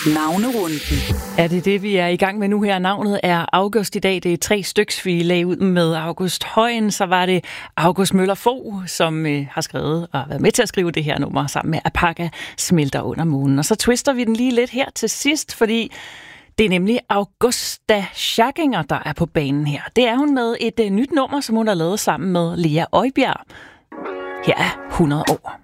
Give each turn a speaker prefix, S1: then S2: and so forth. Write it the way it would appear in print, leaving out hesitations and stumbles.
S1: Navnerunden.
S2: Er det, vi er i gang med nu her? Navnet er August i dag. Det er 3 styks, vi lagde ud med August Højen. Så var det August Møller Fogh, som har skrevet og været med til at skrive det her nummer sammen med Apaka Smelter under månen. Og så twister vi den lige lidt her til sidst, fordi det er nemlig Augusta Schackinger, der er på banen her. Det er hun med et nyt nummer, som hun har lavet sammen med Lea Øjbjerg. Her er 100 år.